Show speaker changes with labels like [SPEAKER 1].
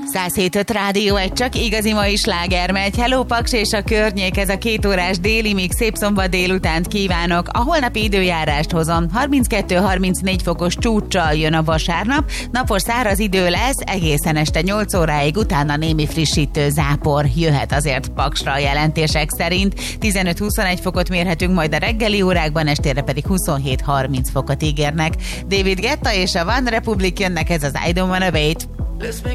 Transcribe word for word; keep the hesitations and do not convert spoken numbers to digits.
[SPEAKER 1] száz hét öt Rádió egy, csak igazi mai sláger megy. Hello Paks és a környék, ez a két órás déli mix. Szép szombat délutánt kívánok. A holnapi időjárást hozom. harminckettő-harmincnégy fokos csúccsal jön a vasárnap. Napos száraz idő lesz, egészen este nyolc óráig, utána némi frissítő zápor jöhet azért Paksra a jelentések szerint. tizenöt-huszonegy fokot mérhetünk majd a reggeli órákban, estére pedig huszonhét-harminc fokot ígérnek. David Guetta és a One Republic jönnek, ez az I Don't Wanna Wait.
[SPEAKER 2] Let's make